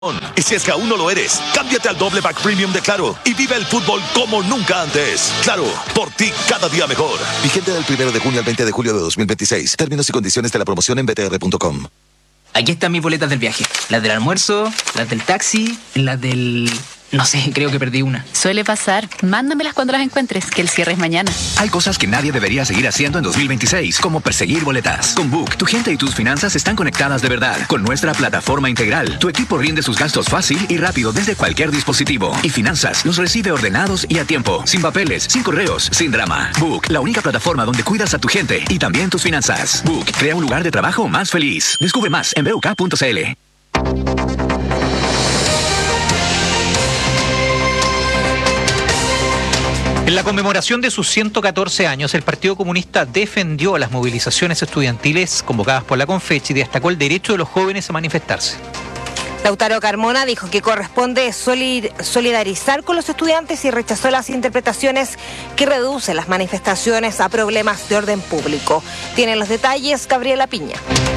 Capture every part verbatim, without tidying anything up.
Y si es que aún no lo eres, cámbiate al doble pack premium de Claro y vive el fútbol como nunca antes. Claro, por ti cada día mejor. Vigente del primero de junio al veinte de julio de dos mil veintiséis. Términos y condiciones de la promoción en b t r punto com. Aquí están mis boletas del viaje. Las del almuerzo, las del taxi, las del... No sé, creo que perdí una. Suele pasar. Mándamelas cuando las encuentres, que el cierre es mañana. Hay cosas que nadie debería seguir haciendo en dos mil veintiséis, como perseguir boletas. Con Book, tu gente y tus finanzas están conectadas de verdad. Con nuestra plataforma integral, tu equipo rinde sus gastos fácil y rápido desde cualquier dispositivo. Y finanzas los recibe ordenados y a tiempo. Sin papeles, sin correos, sin drama. Book, la única plataforma donde cuidas a tu gente y también tus finanzas. Book, crea un lugar de trabajo más feliz. Descubre más en b u k punto c l. En la conmemoración de sus ciento catorce años, el Partido Comunista defendió las movilizaciones estudiantiles convocadas por la Confechi y destacó el derecho de los jóvenes a manifestarse. Lautaro Carmona dijo que corresponde solidarizar con los estudiantes y rechazó las interpretaciones que reducen las manifestaciones a problemas de orden público. Tienen los detalles Gabriela Piña.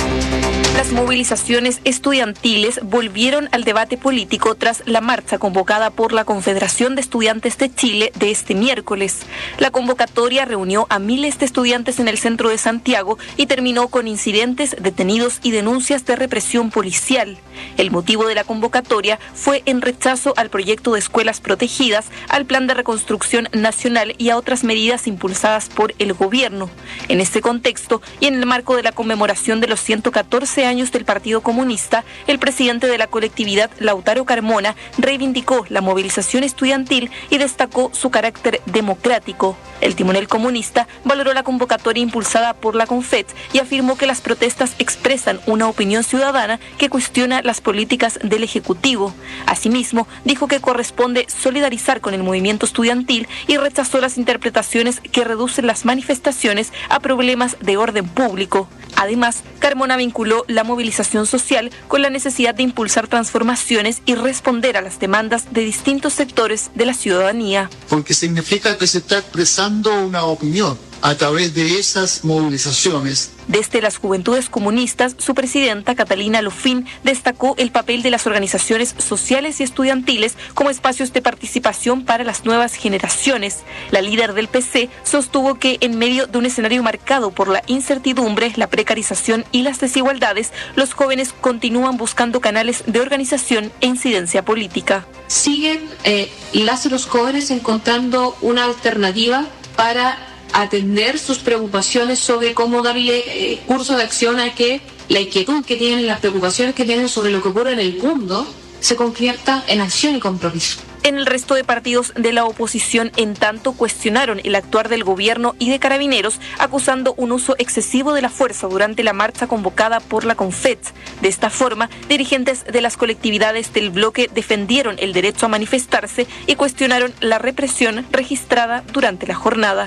Las movilizaciones estudiantiles volvieron al debate político tras la marcha convocada por la Confederación de Estudiantes de Chile de este miércoles. La convocatoria reunió a miles de estudiantes en el centro de Santiago y terminó con incidentes, detenidos y denuncias de represión policial. El motivo de la convocatoria fue en rechazo al proyecto de escuelas protegidas, al Plan de Reconstrucción Nacional y a otras medidas impulsadas por el gobierno. En este contexto y en el marco de la conmemoración de los ciento catorce años del Partido Comunista, el presidente de la colectividad, Lautaro Carmona, reivindicó la movilización estudiantil y destacó su carácter democrático. El timonel comunista valoró la convocatoria impulsada por la CONFET y afirmó que las protestas expresan una opinión ciudadana que cuestiona las políticas del Ejecutivo. Asimismo, dijo que corresponde solidarizar con el movimiento estudiantil y rechazó las interpretaciones que reducen las manifestaciones a problemas de orden público. Además, Carmona vinculó la movilización social con la necesidad de impulsar transformaciones y responder a las demandas de distintos sectores de la ciudadanía. Porque significa que se está expresando una opinión a través de esas movilizaciones. Desde las Juventudes Comunistas, su presidenta, Catalina Lofín, destacó el papel de las organizaciones sociales y estudiantiles como espacios de participación para las nuevas generaciones. La líder del P C sostuvo que en medio de un escenario marcado por la incertidumbre, la precarización y las desigualdades, los jóvenes continúan buscando canales de organización e incidencia política. Siguen eh, las y los jóvenes encontrando una alternativa para atender sus preocupaciones sobre cómo darle eh, curso de acción a que la inquietud que tienen, las preocupaciones que tienen sobre lo que ocurre en el mundo se convierta en acción y compromiso. En el resto de partidos de la oposición, en tanto, cuestionaron el actuar del gobierno y de Carabineros, acusando un uso excesivo de la fuerza durante la marcha convocada por la CONFET. De esta forma, dirigentes de las colectividades del bloque defendieron el derecho a manifestarse y cuestionaron la represión registrada durante la jornada.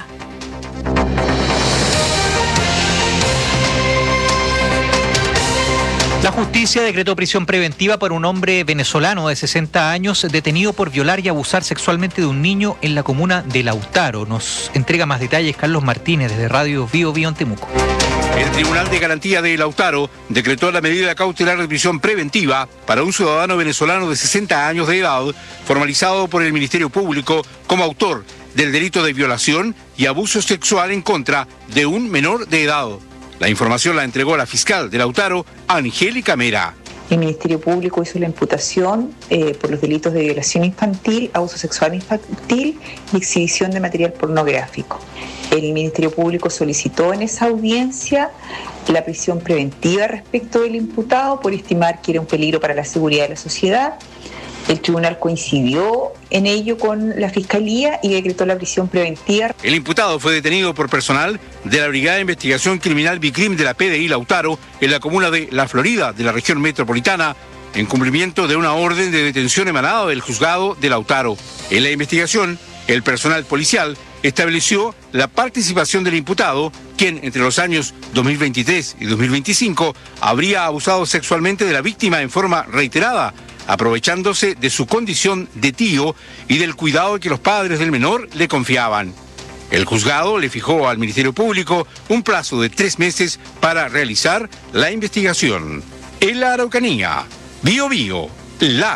La justicia decretó prisión preventiva para un hombre venezolano de sesenta años detenido por violar y abusar sexualmente de un niño en la comuna de Lautaro. Nos entrega más detalles Carlos Martínez desde Radio Bio Bio en Temuco. El Tribunal de Garantía de Lautaro decretó la medida cautelar de prisión preventiva para un ciudadano venezolano de sesenta años de edad, formalizado por el Ministerio Público como autor del delito de violación y abuso sexual en contra de un menor de edad. La información la entregó la fiscal de Lautaro, Angélica Mera. El Ministerio Público hizo la imputación eh, por los delitos de violación infantil, abuso sexual infantil y exhibición de material pornográfico. El Ministerio Público solicitó en esa audiencia la prisión preventiva respecto del imputado por estimar que era un peligro para la seguridad de la sociedad. El tribunal coincidió en ello con la Fiscalía y decretó la prisión preventiva. El imputado fue detenido por personal de la Brigada de Investigación Criminal Bicrim de la P D I Lautaro en la comuna de La Florida, de la región metropolitana, en cumplimiento de una orden de detención emanada del juzgado de Lautaro. En la investigación, el personal policial estableció la participación del imputado, quien entre los años dos mil veintitrés y dos mil veinticinco habría abusado sexualmente de la víctima en forma reiterada, aprovechándose de su condición de tío y del cuidado que los padres del menor le confiaban. El juzgado le fijó al Ministerio Público un plazo de tres meses para realizar la investigación. En la Araucanía, Bio Bio, la